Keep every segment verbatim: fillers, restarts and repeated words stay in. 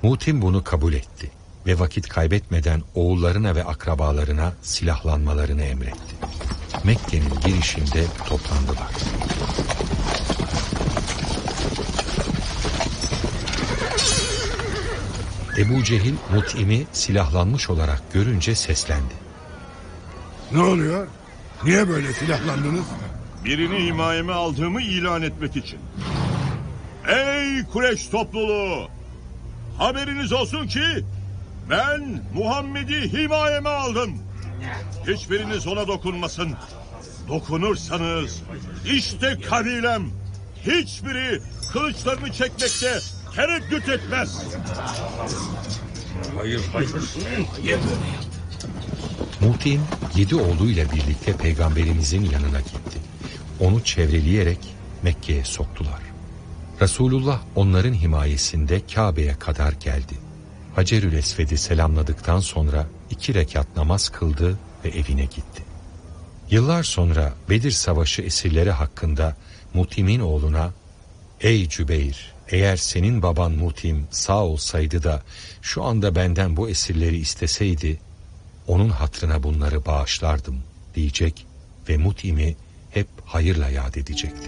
Mutim bunu kabul etti ve vakit kaybetmeden oğullarına ve akrabalarına silahlanmalarını emretti. Mekke'nin girişinde toplandılar. Ebu Cehil Mut'im'i silahlanmış olarak görünce seslendi. Ne oluyor? Niye böyle silahlandınız? Birini himayeme aldığımı ilan etmek için. Ey Kureyş topluluğu! Haberiniz olsun ki ben Muhammed'i himayeme aldım. Hiçbiriniz ona dokunmasın. Dokunursanız işte kabilem hiçbiri kılıçlarını çekmekte tereddüt etmez. Hayır, hayır. Hayır. Mutim yedi oğluyla birlikte peygamberimizin yanına gitti. Onu çevreleyerek Mekke'ye soktular. Resulullah onların himayesinde Kabe'ye kadar geldi. Hacerül Esved'i selamladıktan sonra iki rekat namaz kıldı ve evine gitti. Yıllar sonra Bedir Savaşı esirleri hakkında Mutim'in oğluna, "Ey Cübeyr, eğer senin baban Mutim sağ olsaydı da şu anda benden bu esirleri isteseydi, onun hatırına bunları bağışlardım" diyecek ve Mutim'i hep hayırla yad edecekti.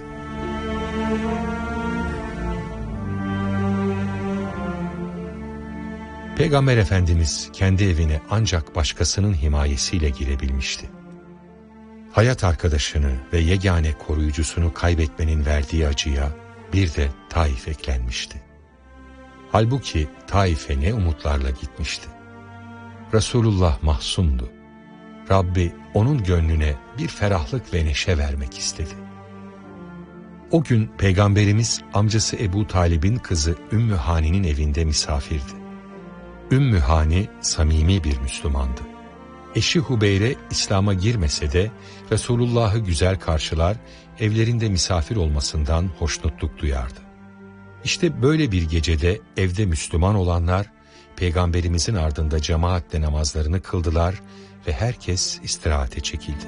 Peygamber Efendimiz kendi evine ancak başkasının himayesiyle girebilmişti. Hayat arkadaşını ve yegane koruyucusunu kaybetmenin verdiği acıya bir de Taif eklenmişti. Halbuki Taif'e ne umutlarla gitmişti. Resulullah mahzundu. Rabbi onun gönlüne bir ferahlık ve neşe vermek istedi. O gün Peygamberimiz amcası Ebu Talib'in kızı Ümmü Hani'nin evinde misafirdi. Ümmü Hani samimi bir Müslümandı. Eşi Hubeyre İslam'a girmese de Resulullah'ı güzel karşılar, evlerinde misafir olmasından hoşnutluk duyardı. İşte böyle bir gecede evde Müslüman olanlar Peygamberimizin ardında cemaatle namazlarını kıldılar ve herkes istirahate çekildi.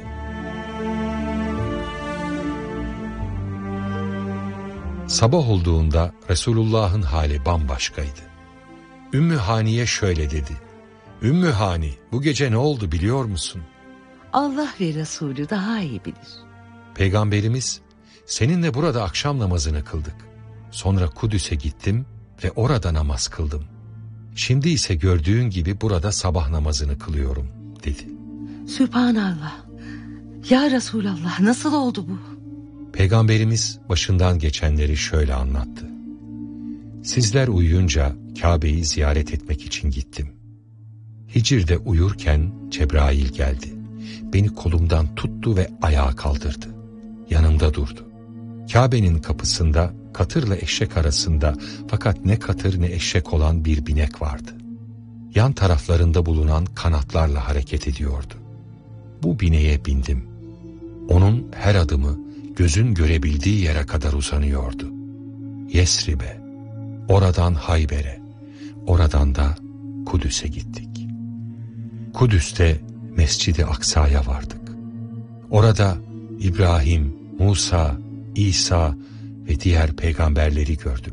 Sabah olduğunda Resulullah'ın hali bambaşkaydı. Ümmü Hani'ye şöyle dedi: "Ümmü Hani, bu gece ne oldu biliyor musun?" Allah ve Resulü daha iyi bilir. Peygamberimiz, "Seninle burada akşam namazını kıldık. Sonra Kudüs'e gittim ve orada namaz kıldım. Şimdi ise gördüğün gibi burada sabah namazını kılıyorum" dedi. Sübhanallah. Ya Resulallah, nasıl oldu bu? Peygamberimiz başından geçenleri şöyle anlattı. "Sizler uyuyunca Kabe'yi ziyaret etmek için gittim. Hicr'de uyurken Cebrail geldi. Beni kolumdan tuttu ve ayağa kaldırdı. Yanımda durdu. Kabe'nin kapısında katırla eşek arasında, fakat ne katır ne eşek olan bir binek vardı. Yan taraflarında bulunan kanatlarla hareket ediyordu. Bu bineğe bindim. Onun her adımı gözün görebildiği yere kadar uzanıyordu. Yesrib'e, oradan Hayber'e, oradan da Kudüs'e gittik. Kudüs'te Mescid-i Aksa'ya vardık. Orada İbrahim, Musa, İsa ve diğer peygamberleri gördüm.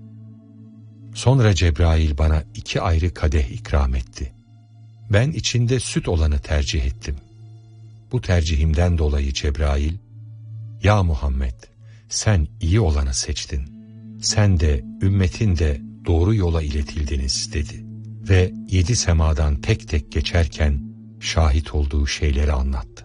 Sonra Cebrail bana iki ayrı kadeh ikram etti. Ben içinde süt olanı tercih ettim. Bu tercihimden dolayı Cebrail, "Ya Muhammed, sen iyi olanı seçtin. Sen de ümmetin de doğru yola iletildiniz" dedi. Ve yedi semadan tek tek geçerken şahit olduğu şeyleri anlattı.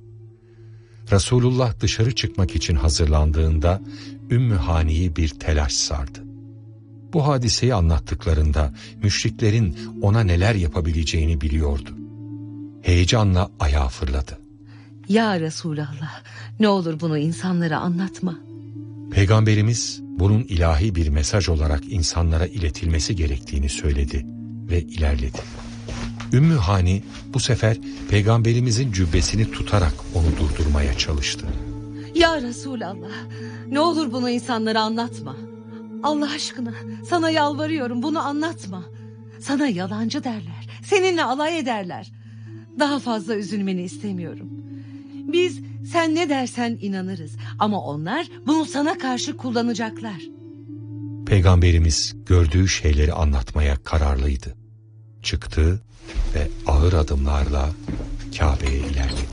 Resulullah dışarı çıkmak için hazırlandığında Ümmü Hani'yi bir telaş sardı. Bu hadiseyi anlattıklarında müşriklerin ona neler yapabileceğini biliyordu. Heyecanla ayağa fırladı. Ya Resulallah, ne olur bunu insanlara anlatma. Peygamberimiz bunun ilahi bir mesaj olarak insanlara iletilmesi gerektiğini söyledi ve ilerledi. Ümmü Hani bu sefer Peygamberimizin cübbesini tutarak onu durdurmaya çalıştı. Ya Resulallah, ne olur bunu insanlara anlatma. Allah aşkına sana yalvarıyorum, bunu anlatma. Sana yalancı derler, seninle alay ederler. Daha fazla üzülmeni istemiyorum. Biz sen ne dersen inanırız ama onlar bunu sana karşı kullanacaklar. Peygamberimiz gördüğü şeyleri anlatmaya kararlıydı. Çıktı ve ağır adımlarla Kabe'ye ilerledi.